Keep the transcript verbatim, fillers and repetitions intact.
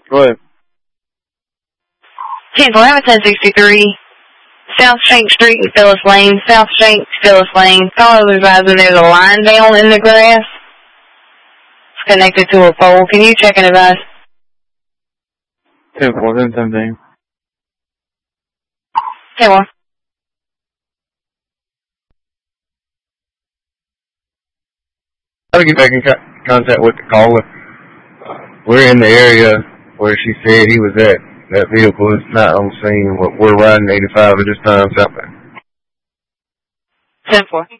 Go ahead. ten four, have a ten sixty-three. South Shank Street and Phyllis Lane. South Shank, Phyllis Lane. Caller advising there's a line down in the grass. It's connected to a pole. Can you check and advise? ten four, ten seventeen. ten four. How to get back in co- contact with the caller? We're in the area where she said he was at. That vehicle is not on scene. We're riding eighty-five at this time, southbound. ten four.